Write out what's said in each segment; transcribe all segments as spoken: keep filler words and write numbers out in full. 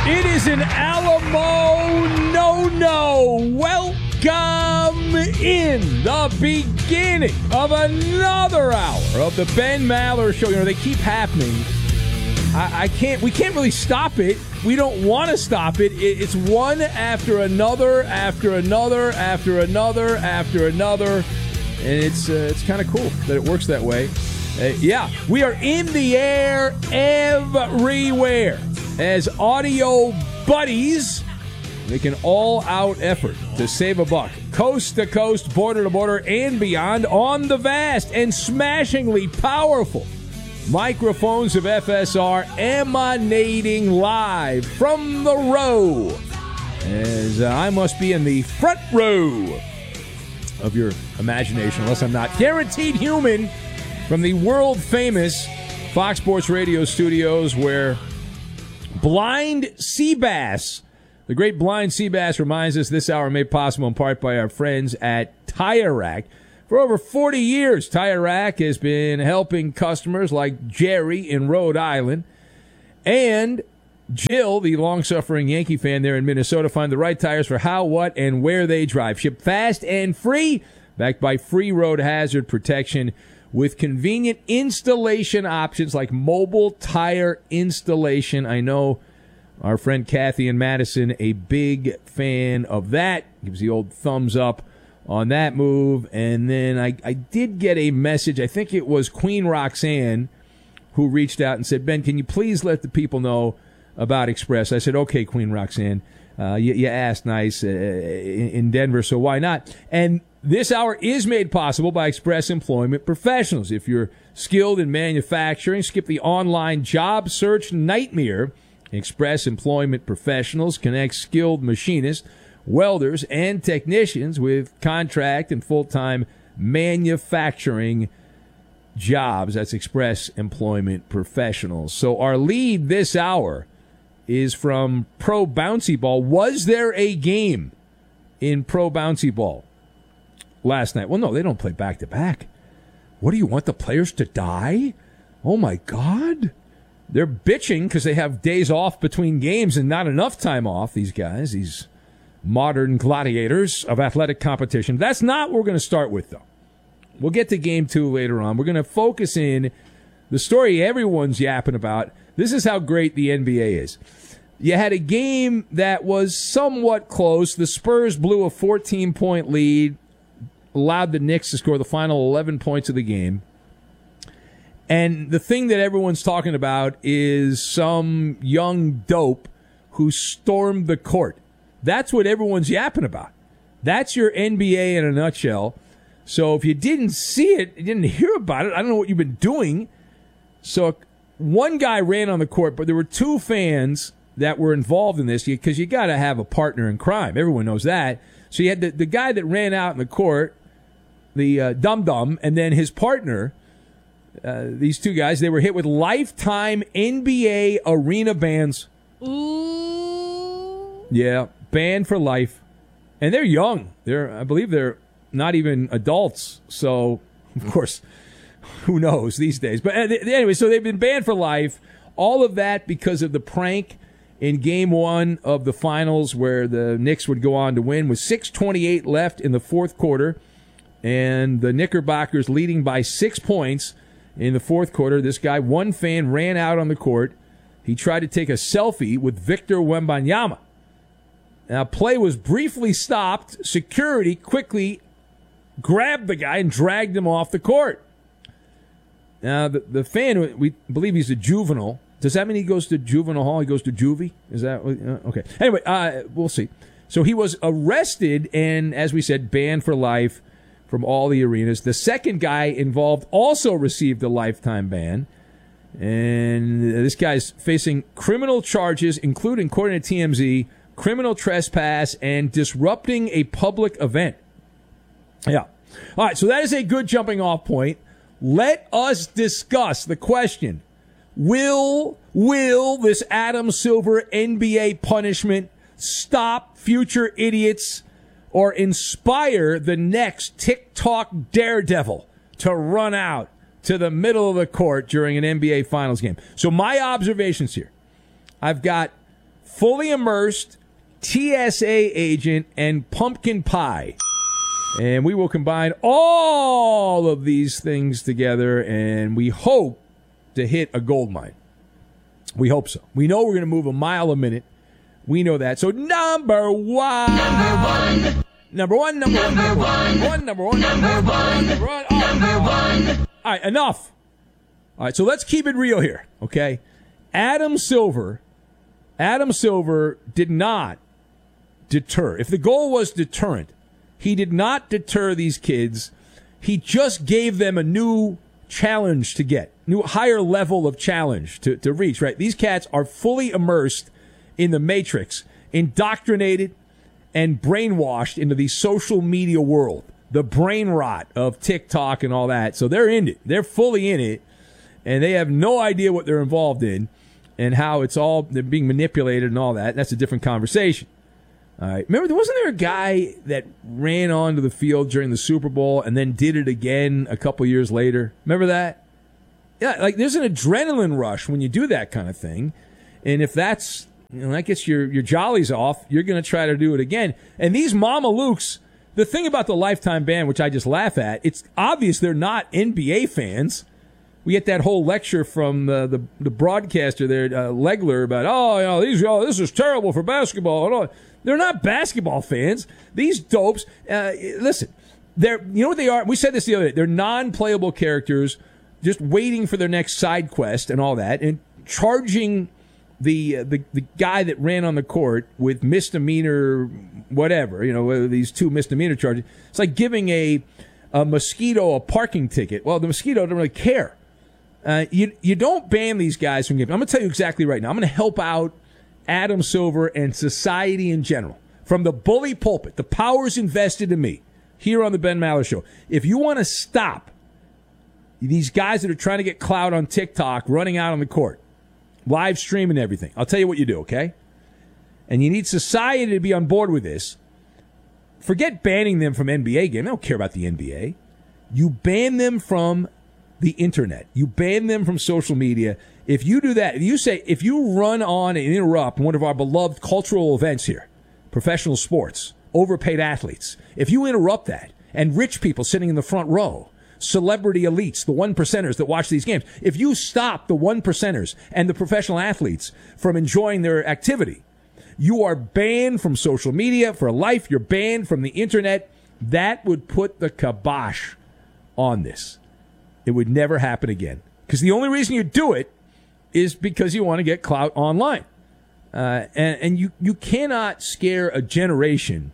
It is an Alamo no-no. Welcome in the beginning of another hour of the Ben Maller Show. You know, they keep happening. I, I can't. We can't really stop it. We don't want to stop it. it. It's one after another, after another, after another, after another, and it's uh, it's kind of cool that it works that way. Uh, yeah, we are in the air everywhere as audio buddies. Make an all-out effort to save a buck, coast to coast, border to border, and beyond on the vast and smashingly powerful microphones of F S R, emanating live from the row, as uh, I must be in the front row of your imagination, unless I'm not guaranteed human, from the world-famous Fox Sports Radio studios, where Blind Seabass, the great Blind Seabass, reminds us this hour made possible in part by our friends at Tire Rack. For over forty years, Tire Rack has been helping customers like Jerry in Rhode Island and Jill, the long-suffering Yankee fan there in Minnesota, find the right tires for how, what, and where they drive. Shipped fast and free, backed by free road hazard protection with convenient installation options like mobile tire installation. I know our friend Kathy in Madison, a big fan of that, gives the old thumbs up on that move. And then I, I did get a message, I think it was Queen Roxanne, who reached out and said, Ben, can you please let the people know about Express? I said, okay, Queen Roxanne, uh, you, you asked nice uh, in, in Denver, so why not? And this hour is made possible by Express Employment Professionals. If you're skilled in manufacturing, skip the online job search nightmare. Express Employment Professionals connects skilled machinists, welders, and technicians with contract and full-time manufacturing jobs. That's Express Employment Professionals. So our lead this hour is from Pro Bouncy Ball. Was there a game in Pro Bouncy Ball last night? Well, no, they don't play back-to-back. What do you want, the players to die? Oh, my God. They're bitching because they have days off between games and not enough time off, these guys, these modern gladiators of athletic competition. That's not what we're going to start with, though. We'll get to game two later on. We're going to focus in the story everyone's yapping about. This is how great the N B A is. You had a game that was somewhat close. The Spurs blew a fourteen-point lead, allowed the Knicks to score the final eleven points of the game. And the thing that everyone's talking about is some young dope who stormed the court. That's what everyone's yapping about. That's your N B A in a nutshell. So if you didn't see it, you didn't hear about it, I don't know what you've been doing. So one guy ran on the court, but there were two fans that were involved in this because you got to have a partner in crime. Everyone knows that. So you had the, the guy that ran out in the court, the uh, dum-dum, and then his partner. Uh, these two guys, they were hit with lifetime N B A arena bans. Ooh. Yeah, banned for life. And they're young. They're, I believe they're not even adults. So, of course, who knows these days. But anyway, so they've been banned for life. All of that because of the prank in game one of the finals where the Knicks would go on to win with six twenty-eight left in the fourth quarter. And the Knickerbockers leading by six points in the fourth quarter. This guy, one fan, ran out on the court. He tried to take a selfie with Victor Wembanyama. Now, play was briefly stopped. Security quickly grabbed the guy and dragged him off the court. Now, the, the fan, we believe he's a juvenile. Does that mean he goes to juvenile hall? He goes to juvie? Is that uh, okay? Anyway, uh, we'll see. So he was arrested and, as we said, banned for life from all the arenas. The second guy involved also received a lifetime ban. And this guy's facing criminal charges, including, according to T M Z, criminal trespass and disrupting a public event. Yeah. All right, so that is a good jumping off point. Let us discuss the question. Will, will this Adam Silver N B A punishment stop future idiots or inspire the next TikTok daredevil to run out to the middle of the court during an N B A Finals game? So my observations here. I've got fully immersed, T S A agent, and pumpkin pie. And we will combine all of these things together, and we hope to hit a gold mine. We hope so. We know we're going to move a mile a minute. We know that. So number one. Number one. Number one, number, number one, one, number one, number one, number one, number one, oh, number one. All right, enough. All right, so let's keep it real here, okay? Adam Silver, Adam Silver did not deter. If the goal was deterrent, he did not deter these kids. He just gave them a new challenge to get, new higher level of challenge to, to reach, right? These cats are fully immersed in the matrix, indoctrinated and brainwashed into the social media world, the brain rot of TikTok and all that. So they're in it. They're fully in it, and they have no idea what they're involved in and how it's all, they're being manipulated and all that. That's a different conversation. All right. Remember, wasn't there a guy that ran onto the field during the Super Bowl and then did it again a couple years later? Remember that? Yeah, like there's an adrenaline rush when you do that kind of thing. And if that's, you know, that gets your, your jollies off, you're going to try to do it again. And these Mama Lukes, the thing about the lifetime ban, which I just laugh at, it's obvious they're not N B A fans. We get that whole lecture from uh, the the broadcaster there, uh, Legler, about, oh, you know, these, oh, this is terrible for basketball. And all. They're not basketball fans. These dopes, uh, listen, they're, you know what they are? We said this the other day. They're non-playable characters just waiting for their next side quest and all that, and charging the, uh, the the guy that ran on the court with misdemeanor whatever, you know, these two misdemeanor charges. It's like giving a, a mosquito a parking ticket. Well, the mosquito doesn't really care. Uh, you you don't ban these guys from games. I'm going to tell you exactly right now. I'm going to help out Adam Silver and society in general. From the bully pulpit, the powers invested in me here on the Ben Maller Show. If you want to stop these guys that are trying to get clout on TikTok running out on the court, live streaming everything, I'll tell you what you do, okay? And you need society to be on board with this. Forget banning them from N B A games. I don't care about the N B A. You ban them from the internet. You ban them from social media. If you do that, if you say, if you run on and interrupt one of our beloved cultural events here, professional sports, overpaid athletes, if you interrupt that, and rich people sitting in the front row, celebrity elites, the one percenters that watch these games, if you stop the one percenters and the professional athletes from enjoying their activity, you are banned from social media for life. You're banned from the internet. That would put the kibosh on this. It would never happen again. Because the only reason you do it is because you want to get clout online. Uh, and and you, you cannot scare a generation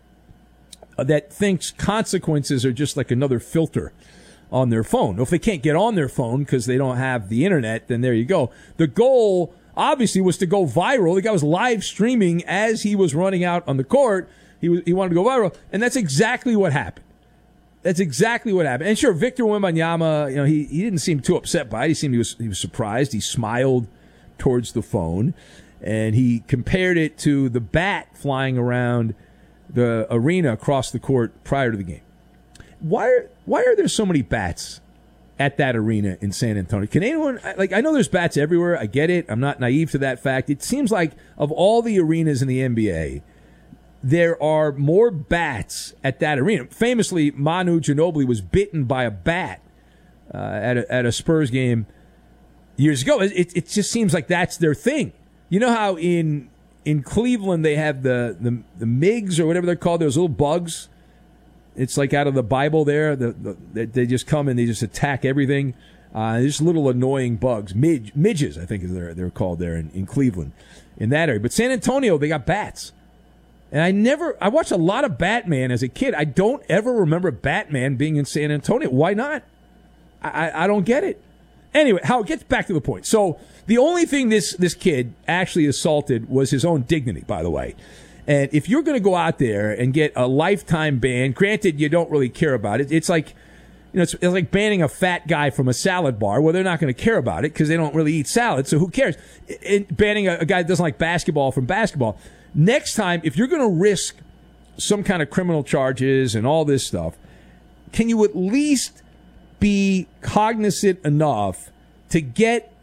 that thinks consequences are just like another filter on their phone. If they can't get on their phone because they don't have the internet, then there you go. The goal, obviously, was to go viral. The guy was live streaming as he was running out on the court. He was, he wanted to go viral, and that's exactly what happened. That's exactly what happened. And sure, Victor Wembanyama, you know, he, he didn't seem too upset by it. He seemed he was he was surprised. He smiled towards the phone, and he compared it to the bat flying around the arena across the court prior to the game. Why are why are there so many bats at that arena in San Antonio? Can anyone, like, I know there's bats everywhere. I get it. I'm not naive to that fact. It seems like of all the arenas in the N B A, there are more bats at that arena. Famously, Manu Ginobili was bitten by a bat uh, at a, at a Spurs game years ago. It, it just seems like that's their thing. You know how in in Cleveland they have the the, the M I Gs or whatever they're called, those little bugs. It's like out of the Bible there. The, the, they just come and they just attack everything. Uh, just little annoying bugs. Midge, midges, I think they're, they're called there in, in Cleveland, in that area. But San Antonio, they got bats. And I never, I watched a lot of Batman as a kid. I don't ever remember Batman being in San Antonio. Why not? I, I, I don't get it. Anyway, how it gets back to the point. So the only thing this, this kid actually assaulted was his own dignity, by the way. And if you're going to go out there and get a lifetime ban, granted you don't really care about it. It's like, you know, it's, it's like banning a fat guy from a salad bar. Well, they're not going to care about it because they don't really eat salad. So who cares? It, it, banning a, a guy that doesn't like basketball from basketball. Next time, if you're going to risk some kind of criminal charges and all this stuff, can you at least be cognizant enough to get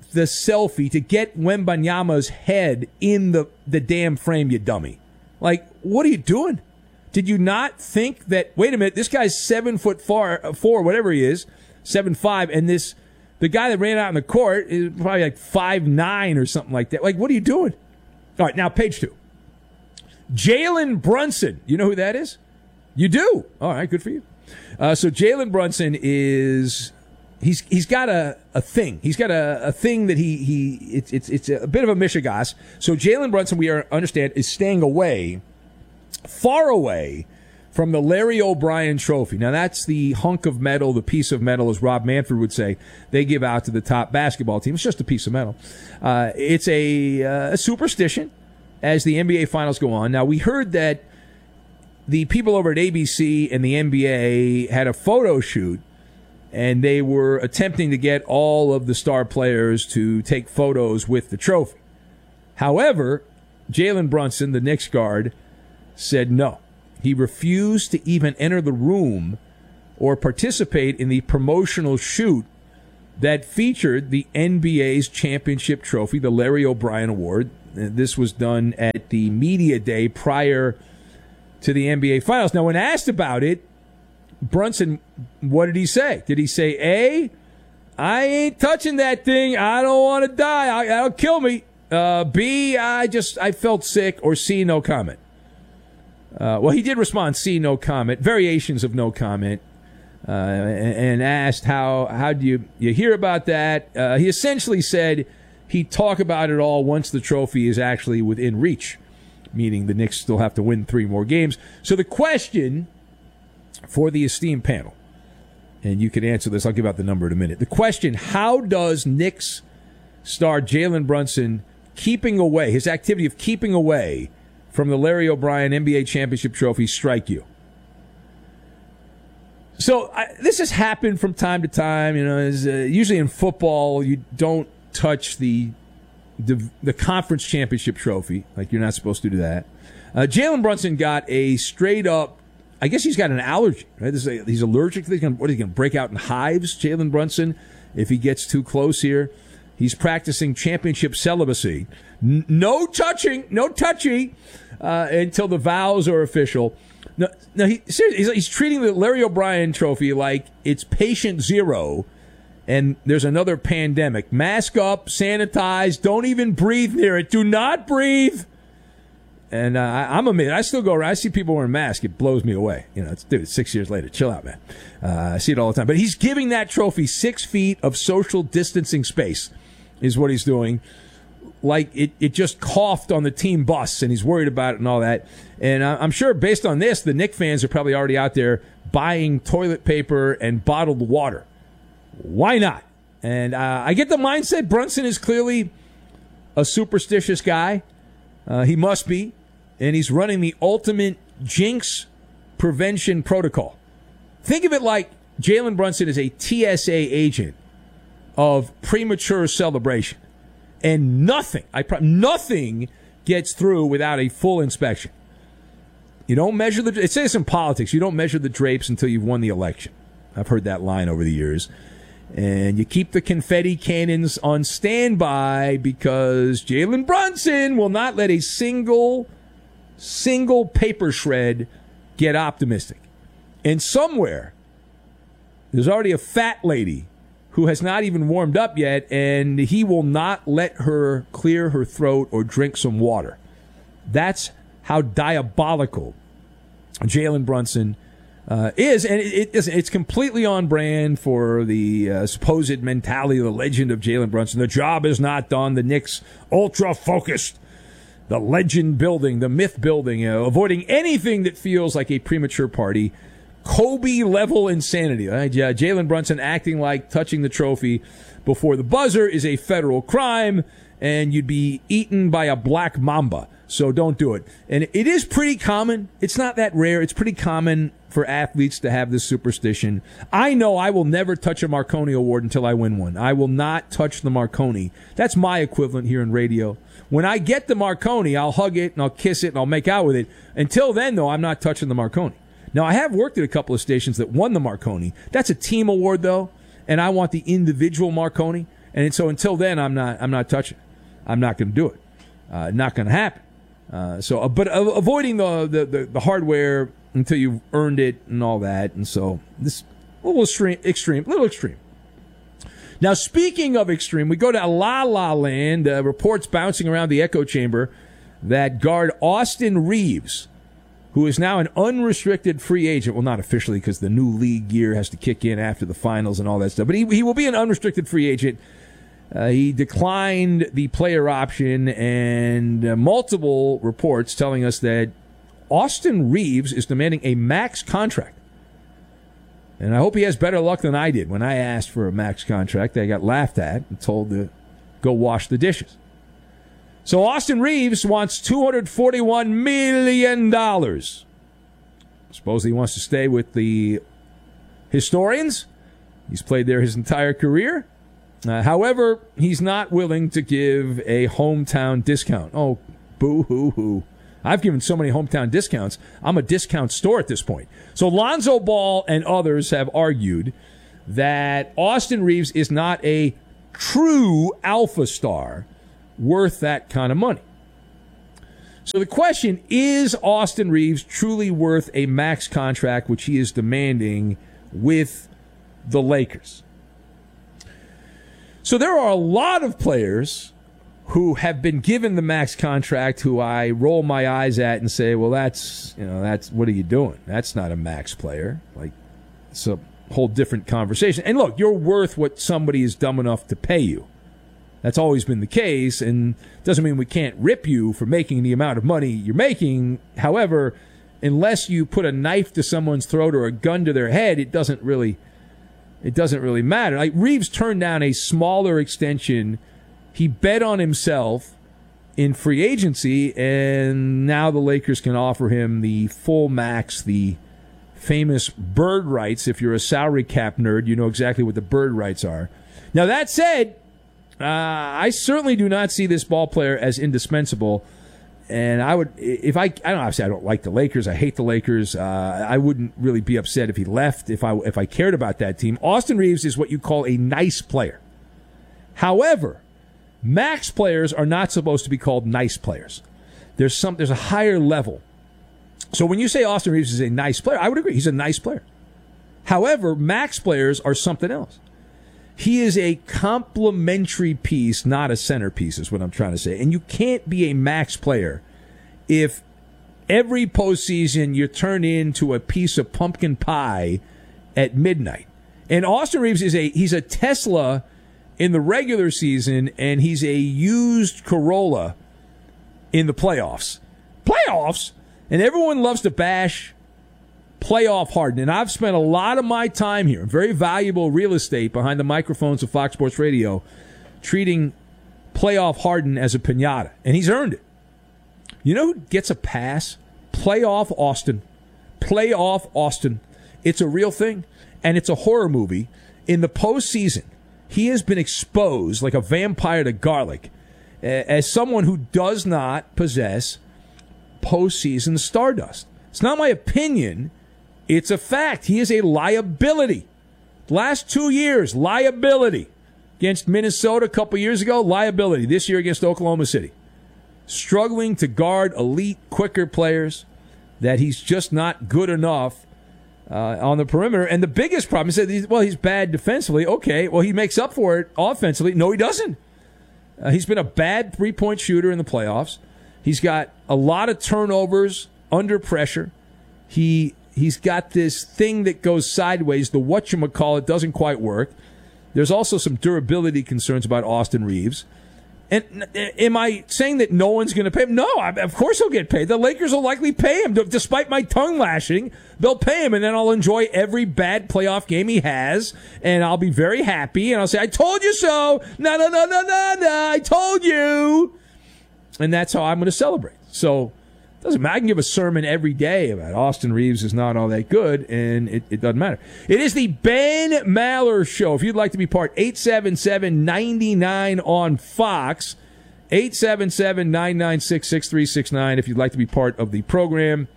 the selfie to get Wembanyama's head in the, the damn frame, you dummy. Like, what are you doing? Did you not think that, wait a minute, this guy's seven foot four, four, whatever he is, seven five, and this, the guy that ran out in the court is probably like five nine or something like that. Like, what are you doing? All right, now page two. Jalen Brunson. You know who that is? You do. All right, good for you. Uh, so Jalen Brunson is, he's he's got a, a thing. He's got a, a thing that he, he it's, it's, it's a bit of a mishigas. So Jalen Brunson, we are, understand, is staying away far away from the Larry O'Brien Trophy. Now, that's the hunk of metal, the piece of metal, as Rob Manfred would say, they give out to the top basketball team. It's just a piece of metal. Uh, it's a, uh, a superstition as the N B A Finals go on. Now, we heard that the people over at A B C and the N B A had a photo shoot, and they were attempting to get all of the star players to take photos with the trophy. However, Jalen Brunson, the Knicks guard, said no. He refused to even enter the room or participate in the promotional shoot that featured the N B A's championship trophy, the Larry O'Brien Award. This was done at the media day prior to the N B A Finals. Now, when asked about it, Brunson, what did he say? Did he say, A, I ain't touching that thing. I don't want to die. I, that'll kill me. Uh, B, I just, I felt sick. Or C, no comment. Uh, well, he did respond, C, no comment, variations of no comment, uh, and, and asked how how do you, you hear about that? Uh, he essentially said he'd talk about it all once the trophy is actually within reach, meaning the Knicks still have to win three more games. So the question for the esteemed panel, and you can answer this, I'll give out the number in a minute. The question, how does Knicks star Jalen Brunson keeping away, his activity of keeping away from the Larry O'Brien N B A championship trophy strike you? So I, this has happened from time to time. You know, is, uh, usually in football, you don't touch the, the the conference championship trophy. Like, you're not supposed to do that. Uh, Jalen Brunson got a straight up, I guess he's got an allergy, right? This is a, he's allergic to this. What, is he going to break out in hives, Jalen Brunson, if he gets too close here? He's practicing championship celibacy. N- no touching, no touchy, uh, until the vows are official. No, no, he, seriously, he's, he's treating the Larry O'Brien trophy like it's patient zero, and there's another pandemic. Mask up, sanitize, don't even breathe near it. Do not breathe. And uh, I, I'm amazed. I still go around. I see people wearing masks. It blows me away. You know, it's, dude, it's six years later. Chill out, man. Uh, I see it all the time. But he's giving that trophy six feet of social distancing space is what he's doing. Like it, it just coughed on the team bus, and he's worried about it and all that. And I'm sure based on this, the Knick fans are probably already out there buying toilet paper and bottled water. Why not? And uh, I get the mindset. Brunson is clearly a superstitious guy. Uh, he must be. And he's running the ultimate jinx prevention protocol. Think of it like Jalen Brunson is a T S A agent of premature celebration. And nothing, I pro- nothing gets through without a full inspection. You don't measure the, it says in politics, you don't measure the drapes until you've won the election. I've heard that line over the years. And you keep the confetti cannons on standby because Jalen Brunson will not let a single, single paper shred get optimistic. And somewhere, there's already a fat lady who has not even warmed up yet, and he will not let her clear her throat or drink some water. That's how diabolical Jalen Brunson uh, is, and it, it, it's completely on brand for the uh, supposed mentality of the legend of Jalen Brunson. The job is not done. The Knicks ultra-focused. The legend building, the myth building, you know, avoiding anything that feels like a premature party. Kobe-level insanity. Right? Yeah, Jalen Brunson acting like touching the trophy before the buzzer is a federal crime, and you'd be eaten by a black mamba. So don't do it. And it is pretty common. It's not that rare. It's pretty common for athletes to have this superstition. I know I will never touch a Marconi Award until I win one. I will not touch the Marconi. That's my equivalent here in radio. When I get the Marconi, I'll hug it and I'll kiss it and I'll make out with it. Until then, though, I'm not touching the Marconi. Now, I have worked at a couple of stations that won the Marconi. That's a team award, though, and I want the individual Marconi. And so until then, I'm not I'm not touching it. I'm not going to do it. Uh, not going to happen. Uh, so, uh, but uh, avoiding the, the, the, the hardware until you've earned it and all that. And so this a little extreme, extreme, little extreme. Now, speaking of extreme, we go to La La Land. Uh, reports bouncing around the echo chamber that guard Austin Reeves, who is now an unrestricted free agent. Well, not officially because the new league year has to kick in after the finals and all that stuff. But he, he will be an unrestricted free agent. Uh, he declined the player option, and uh, multiple reports telling us that Austin Reeves is demanding a max contract. And I hope he has better luck than I did. When I asked for a max contract, I got laughed at and told to go wash the dishes. So Austin Reeves wants two hundred forty-one million dollars. Suppose he wants to stay with the historians. He's played there his entire career. Uh, however, he's not willing to give a hometown discount. Oh, boo-hoo-hoo. I've given so many hometown discounts, I'm a discount store at this point. So Lonzo Ball and others have argued that Austin Reeves is not a true alpha star worth that kind of money. So the question, is Austin Reeves truly worth a max contract, which he is demanding with the Lakers? So there are a lot of players who have been given the max contract who I roll my eyes at and say, well, that's, you know, that's, what are you doing? That's not a max player. Like, it's a whole different conversation. And look, you're worth what somebody is dumb enough to pay you. That's always been the case, and doesn't mean we can't rip you for making the amount of money you're making. However, unless you put a knife to someone's throat or a gun to their head, it doesn't really It doesn't really matter. Like, Reeves turned down a smaller extension. He bet on himself in free agency, and now the Lakers can offer him the full max, the famous bird rights. If you're a salary cap nerd, you know exactly what the bird rights are. Now, that said, uh, I certainly do not see this ball player as indispensable. And I would, if I, I don't obviously I don't like the Lakers. I hate the Lakers. Uh, I wouldn't really be upset if he left. If I, if I cared about that team. Austin Reeves is what you call a nice player. However, max players are not supposed to be called nice players. There's some, there's a higher level. So when you say Austin Reeves is a nice player, I would agree. He's a nice player. However, max players are something else. He is a complementary piece, not a centerpiece, is what I'm trying to say. And you can't be a max player if every postseason you're turned into a piece of pumpkin pie at midnight. And Austin Reeves is a he's a Tesla in the regular season, and he's a used Corolla in the playoffs. Playoffs? And everyone loves to bash playoff Harden, and I've spent a lot of my time here, very valuable real estate behind the microphones of Fox Sports Radio, treating playoff Harden as a piñata, and he's earned it. You know who gets a pass? Playoff Austin. Playoff Austin. It's a real thing, and it's a horror movie. In the postseason, he has been exposed like a vampire to garlic as someone who does not possess postseason stardust. It's not my opinion. It's a fact. He is a liability. Last two years, liability. Against Minnesota a couple years ago, liability. This year against Oklahoma City. Struggling to guard elite, quicker players, that he's just not good enough uh, on the perimeter. And the biggest problem is that, he's, well, he's bad defensively. Okay, well, he makes up for it offensively. No, he doesn't. Uh, he's been a bad three-point shooter in the playoffs. He's got a lot of turnovers under pressure. He... He's got this thing that goes sideways. The whatchamacallit doesn't quite work. There's also some durability concerns about Austin Reeves. And am I saying that no one's going to pay him? No, of course he'll get paid. The Lakers will likely pay him. Despite my tongue lashing, they'll pay him, and then I'll enjoy every bad playoff game he has, and I'll be very happy, and I'll say, I told you so. No, no, no, no, no, no. I told you. And that's how I'm going to celebrate. So, doesn't matter. I can give a sermon every day about Austin Reeves is not all that good, and it, it doesn't matter. It is the Ben Maller Show. If you'd like to be part, eight seven seven, nine nine on Fox, eight seven seven, nine nine six, six three six nine if you'd like to be part of the program.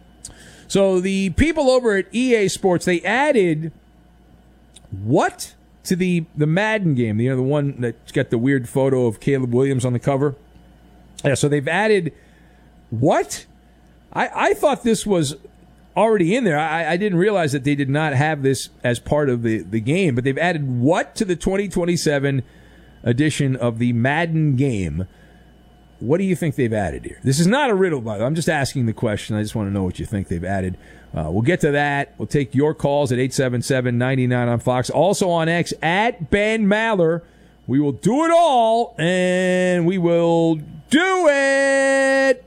So the people over at E A Sports, they added what to the, the Madden game, you know, the one that's got the weird photo of Caleb Williams on the cover. Yeah, so they've added what? I, I thought this was already in there. I, I didn't realize that they did not have this as part of the, the game, but they've added what to the twenty twenty-seven edition of the Madden game. What do you think they've added here? This is not a riddle, by the way. I'm just asking the question. I just want to know what you think they've added. Uh, we'll get to that. We'll take your calls at eight seven seven, nine nine on Fox. Also on X, at Ben Maller. We will do it all, and we will do it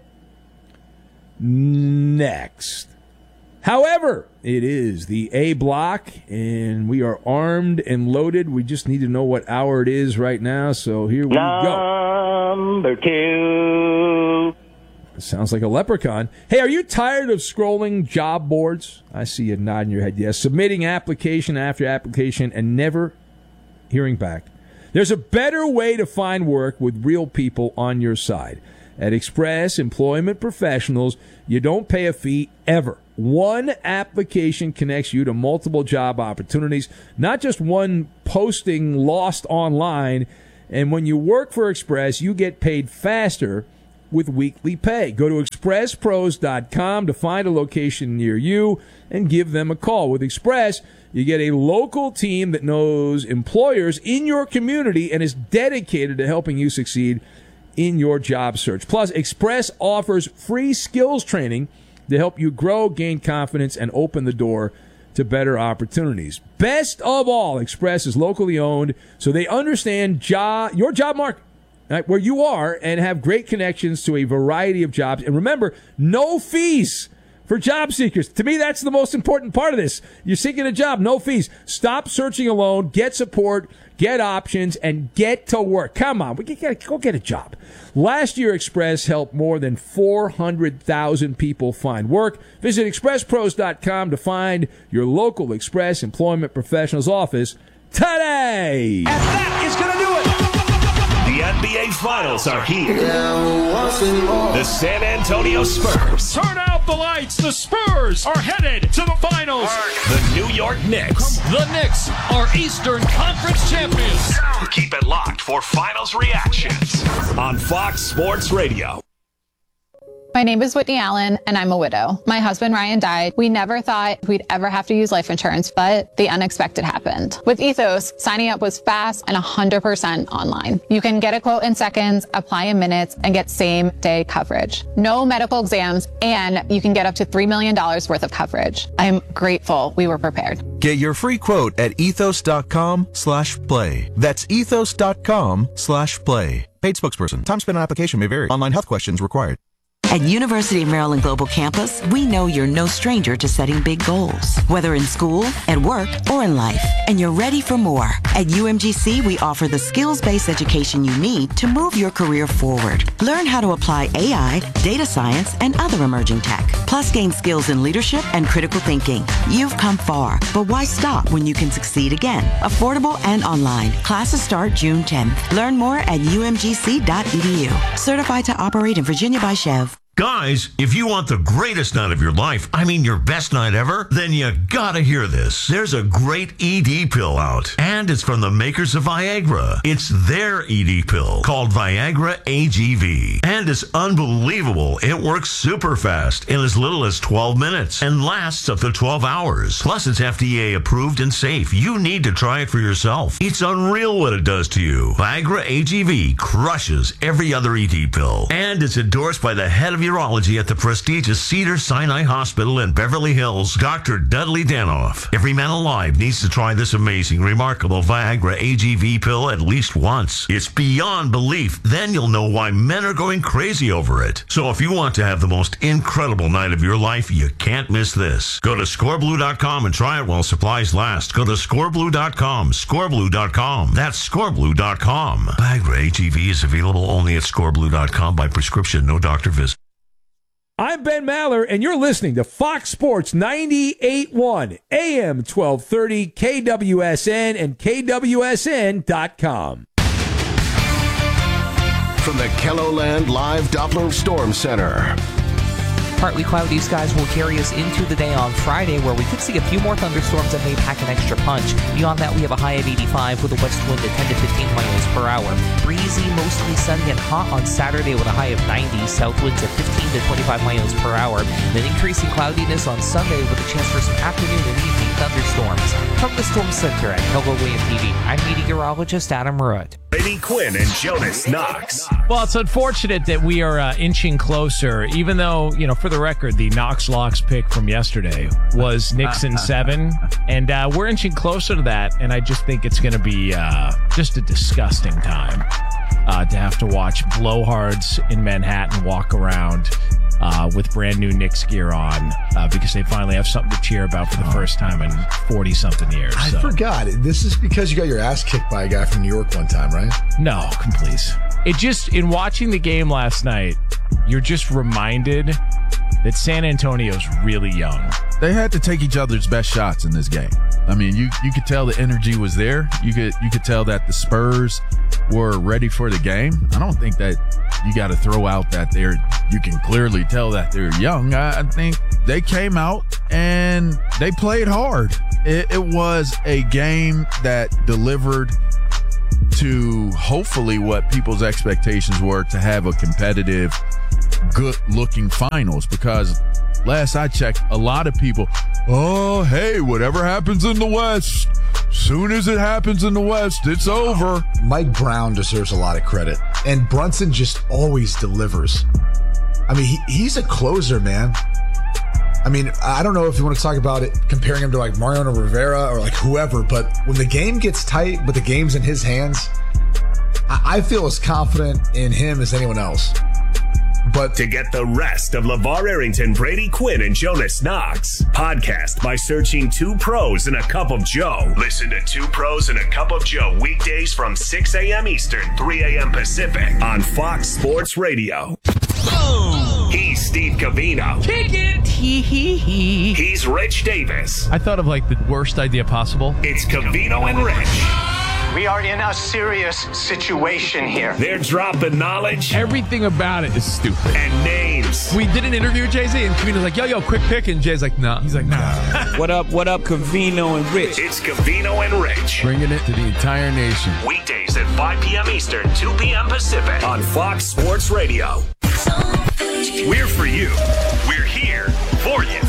next. However, it is the A block, and we are armed and loaded. We just need to know what hour it is right now, so here we go. Number two. Sounds like a leprechaun. Hey, are you tired of scrolling job boards? I see you nodding your head yes. Submitting application after application and never hearing back. There's a better way to find work with real people on your side. At Express Employment Professionals, you don't pay a fee ever. One application connects you to multiple job opportunities, not just one posting lost online. And when you work for Express, you get paid faster with weekly pay. Go to express pros dot com to find a location near you and give them a call. With Express, you get a local team that knows employers in your community and is dedicated to helping you succeed in your job search. Plus, Express offers free skills training to help you grow, gain confidence, and open the door to better opportunities. Best of all, Express is locally owned, so they understand job, your job market, right, where you are, and have great connections to a variety of jobs. And remember, no fees for job seekers. To me, that's the most important part of this. You're seeking a job, no fees. Stop searching alone. Get support, get options, and get to work. Come on, we gotta go get a job. Last year, Express helped more than four hundred thousand people find work. Visit express pros dot com to find your local Express Employment Professionals office today. And that is going to do it. The N B A Finals are here. The San Antonio Spurs. Turn out the lights. The Spurs are headed to the finals. The New York Knicks. The Knicks are Eastern Conference champions. Keep it locked for finals reactions on Fox Sports Radio. My name is Whitney Allen, and I'm a widow. My husband, Ryan, died. We never thought we'd ever have to use life insurance, but the unexpected happened. With Ethos, signing up was fast and one hundred percent online. You can get a quote in seconds, apply in minutes, and get same-day coverage. No medical exams, and you can get up to three million dollars worth of coverage. I'm grateful we were prepared. Get your free quote at ethos.com slash play. That's ethos.com slash play. Paid spokesperson. Time spent on application may vary. Online health questions required. At University of Maryland Global Campus, we know you're no stranger to setting big goals, whether in school, at work, or in life, and you're ready for more. At U M G C, we offer the skills-based education you need to move your career forward. Learn how to apply A I, data science, and other emerging tech, plus gain skills in leadership and critical thinking. You've come far, but why stop when you can succeed again? Affordable and online. Classes start June tenth. Learn more at u m g c dot e d u. Certified to operate in Virginia by Chev. Guys, if you want the greatest night of your life, I mean your best night ever, then you gotta hear this. There's a great E D pill out, and it's from the makers of Viagra. It's their E D pill called Viagra A G V, and it's unbelievable. It works super fast in as little as twelve minutes and lasts up to twelve hours. Plus, it's F D A approved and safe. You need to try it for yourself. It's unreal what it does to you. Viagra A G V crushes every other E D pill, and it's endorsed by the head of urology at the prestigious Cedars-Sinai Hospital in Beverly Hills, Doctor Dudley Danoff. Every man alive needs to try this amazing, remarkable Viagra A G V pill at least once. It's beyond belief. Then you'll know why men are going crazy over it. So if you want to have the most incredible night of your life, you can't miss this. Go to score blue dot com and try it while supplies last. Go to score blue dot com, score blue dot com. That's score blue dot com. Viagra A G V is available only at score blue dot com by prescription, no doctor visit. I'm Ben Maller, and you're listening to Fox Sports ninety-eight point one, A M twelve thirty, K W S N, and K W S N dot com. From the Kelloland Live Doppler Storm Center. Partly cloudy skies will carry us into the day on Friday, where we could see a few more thunderstorms that may pack an extra punch. Beyond that, we have a high of eighty-five with a west wind at ten to fifteen miles per hour. Breezy, mostly sunny and hot on Saturday with a high of ninety. South winds at fifteen to twenty-five miles per hour. Then increasing cloudiness on Sunday with a chance for some afternoon and evening thunderstorms. From the Storm Center at Keller Williams T V, I'm meteorologist Adam Rudd. Brady Quinn and Jonas Knox. Well, it's unfortunate that we are uh, inching closer, even though, you know, for the record, the Knox Locks pick from yesterday was Nixon seven, and uh, we're inching closer to that, and I just think it's going to be uh, just a disgusting time uh, to have to watch blowhards in Manhattan walk around uh, with brand new Knicks gear on uh, because they finally have something to cheer about for the first time in forty-something years. I so. forgot. This is because you got your ass kicked by a guy from New York one time, right? No, please. It just, in watching the game last night, you're just reminded that San Antonio's really young. They had to take each other's best shots in this game. I mean, you you could tell the energy was there. You could you could tell that the Spurs were ready for the game. I don't think that you got to throw out that they're, you can clearly tell that they're young. I, I think they came out and they played hard. It, it was a game that delivered to hopefully what people's expectations were, to have a competitive, good-looking finals, because last I checked, a lot of people, oh, hey, whatever happens in the West, soon as it happens in the West, it's over. Mike Brown deserves a lot of credit, and Brunson just always delivers. I mean, he, he's a closer, man. I mean, I don't know if you want to talk about it, comparing him to like Mariano Rivera or like whoever, but when the game gets tight, but the game's in his hands, I, I feel as confident in him as anyone else. But to get the rest of LeVar Arrington, Brady Quinn, and Jonas Knox, podcast by searching Two Pros and a Cup of Joe. Listen to Two Pros and a Cup of Joe weekdays from six a.m. Eastern, three a.m. Pacific on Fox Sports Radio. Boom! He's Steve Covino. Kick it! Hee hee hee. He's Rich Davis. I thought of like the worst idea possible. It's Covino and Rich. We are in a serious situation here. They're dropping knowledge. Everything about it is stupid. And names. We did an interview with Jay-Z, and Covino's like, yo, yo, quick pick. And Jay's like, nah. He's like, nah. What up, what up, Covino and Rich? It's Covino and Rich. Bringing it to the entire nation. Weekdays at five p.m. Eastern, two p.m. Pacific on Fox Sports Radio. We're for you. We're here for you.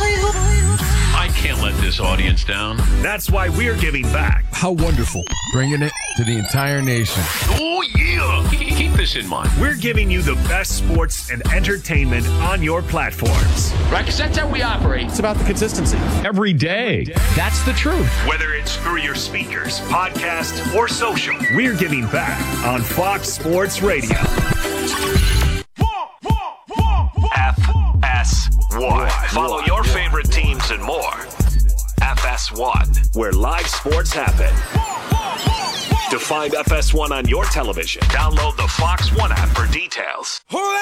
I can't let this audience down. That's why we're giving back. How wonderful. Bringing it to the entire nation. Oh, yeah. Keep this in mind. We're giving you the best sports and entertainment on your platforms. Right, because that's how we operate. it's about the consistency. Every day. That's the truth. Whether it's through your speakers, podcast, or social, we're giving back on Fox Sports Radio. F S one. Follow your favorite teams and more. F S one, where live sports happen. To find F S one on your television, download the Fox One app for details.